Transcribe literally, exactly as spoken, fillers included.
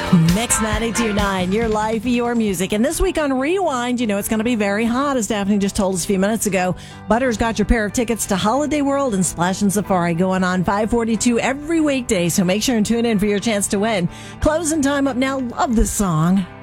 Mix ninety-two point nine, your life, your music. And this week on Rewind, you know it's going to be very hot, as Daphne just told us a few minutes ago. Butter's got your pair of tickets to Holiday World and Splash and Safari going on five forty-two every weekday, so make sure and tune in for your chance to win. Closing time up now. Love this song.